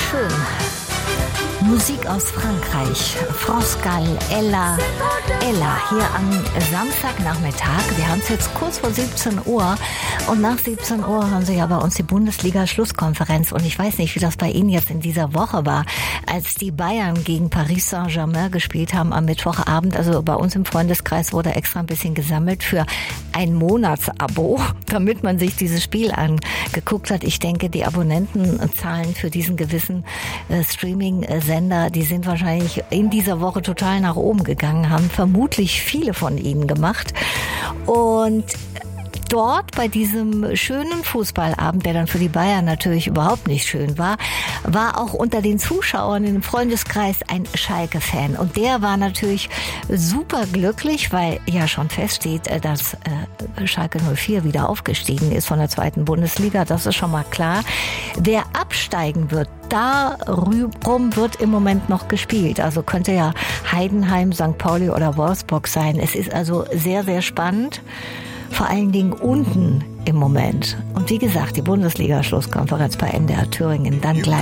schön. Musik aus Frankreich. France Gall, Ella, hier am Samstagnachmittag. Wir haben es jetzt kurz vor 17 Uhr und nach 17 Uhr haben Sie ja bei uns die Bundesliga-Schlusskonferenz und ich weiß nicht, wie das bei Ihnen jetzt in dieser Woche war, als die Bayern gegen Paris Saint-Germain gespielt haben am Mittwochabend. Also bei uns im Freundeskreis wurde extra ein bisschen gesammelt für ein Monatsabo, damit man sich dieses Spiel angeguckt hat. Ich denke, die Abonnentenzahlen für diesen gewissen Streaming-Sender, die sind wahrscheinlich in dieser Woche total nach oben gegangen, haben vermutlich viele von ihnen gemacht. Und dort bei diesem schönen Fußballabend, der dann für die Bayern natürlich überhaupt nicht schön war, war auch unter den Zuschauern im Freundeskreis ein Schalke-Fan. Und der war natürlich super glücklich, weil ja schon feststeht, dass Schalke 04 wieder aufgestiegen ist von der 2. Bundesliga. Das ist schon mal klar. Wer absteigen wird, darum wird im Moment noch gespielt. Also könnte ja Heidenheim, St. Pauli oder Wolfsburg sein. Es ist also sehr, sehr spannend. Vor allen Dingen unten im Moment. Und wie gesagt, die Bundesliga-Schlusskonferenz bei MDR Thüringen dann gleich.